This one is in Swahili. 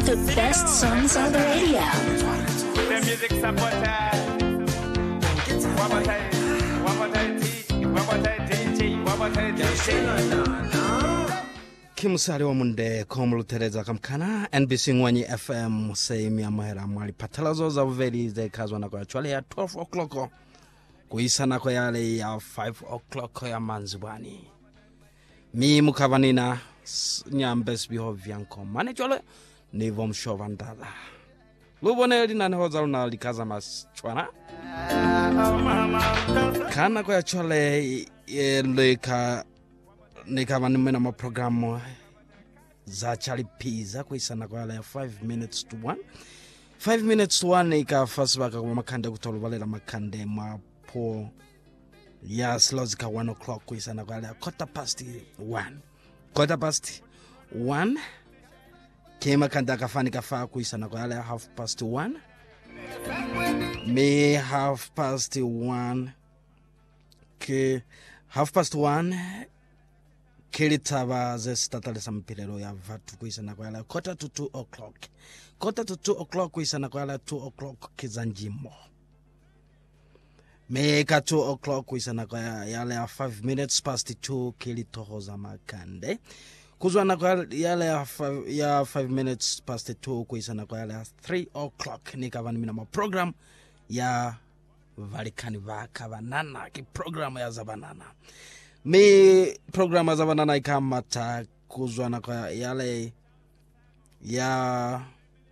The best songs on the radio. The music supporter. Kimsari wa munde komulu tereza kamkana NBC Ngwanyi FM sehemu ya mahera mwali patalazo za uveri ze kazwa na kwa chwale ya 12 o'clock kuisana kwa yale ya 5 o'clock ya manzibani mi mukavanina nyambes biho vyanko mane chwale nivom shovandala lubone lina nehoza luna likaza mas chwana kana kwa chwale leka nikavani mwena maprogramu za Charlie Pizza kuisana kwa ya 5 minutes to 1 5 minutes to 1 ikafasibaka kwa makande kutoluvalela makande mapo ya slozika 1 o'clock kuisana kwa ya 1:15 kema kanda kafani kafa kuisana kwa ya 1:30 me 1:30 ke 1:30 kilitaba ze statalesa mpilelo ya vatu kuisana kwa yala 1:45 o'clock 1:45 o'clock kuisana kwa yala 2 o'clock kizanjimo meka 2 o'clock kuisana kwa yala ya 5 minutes past 2 kilitohoza makande kuzwana kwa yala ya 5 minutes past 2 kuisana kwa yala ya 3 o'clock nikavani mina program ya valikani vaka banana ki program ya zabanana mi programa za banana ikamata kuzwana kwa yale ya